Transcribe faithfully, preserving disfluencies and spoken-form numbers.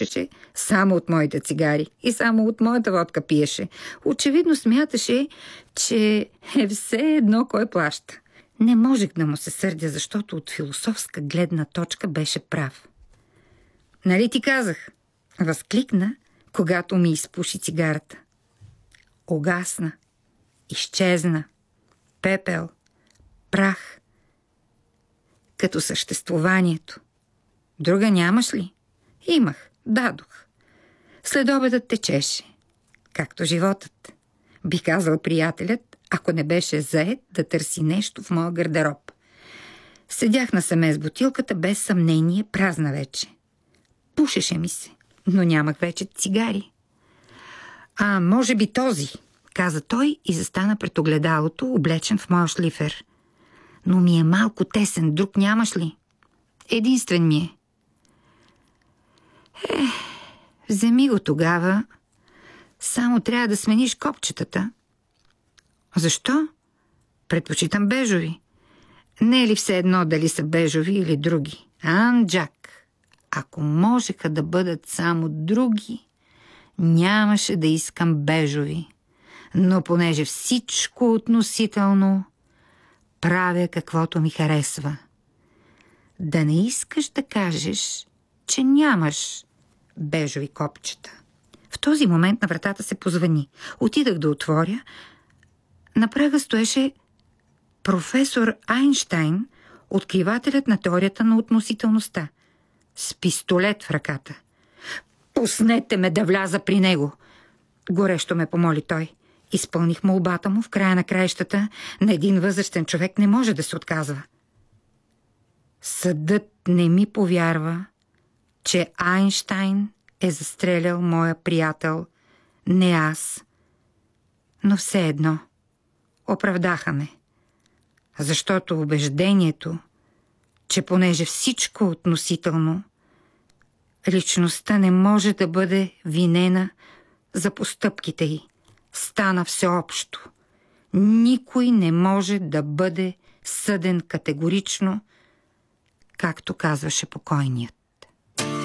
пушеше само от моите цигари и само от моята водка пиеше. Очевидно смяташе, че е все едно кой плаща. Не можех да му се сърдя, защото от философска гледна точка беше прав. Нали ти казах? Възкликна, когато ми изпуши цигарата. Огасна, изчезна, пепел, прах, като съществуванието. Друга нямаш ли? Имах, дадох. Следобедът течеше, както животът. Би казал приятелят, ако не беше заед да търси нещо в моя гардероб. Седях насаме с бутилката, без съмнение, празна вече. Пушеше ми се, но нямах вече цигари. А, може би този, каза той и застана пред огледалото, облечен в моя шлифер. Но ми е малко тесен, друг нямаш ли? Единствен ми е. Е, вземи го тогава. Само трябва да смениш копчетата. Защо? Предпочитам бежови. Не е ли все едно дали са бежови или други? Анджак, ако можеха да бъдат само други, нямаше да искам бежови. Но понеже всичко относително, правя каквото ми харесва. Да не искаш да кажеш, че нямаш бежови копчета. В този момент на вратата се позвъни. Отидах да отворя. На прага стоеше професор Айнщайн, откривателят на теорията на относителността, с пистолет в ръката. Пуснете ме да вляза при него, горещо ме помоли той. Изпълних молбата му. В края на краищата на един възрастен човек не може да се отказва. Съдът не ми повярва, че Айнщайн е застрелял моя приятел, не аз. Но все едно оправдаха ме, защото убеждението, че понеже всичко относително, личността не може да бъде винена за постъпките й, стана всеобщо. Никой не може да бъде съден категорично, както казваше покойният.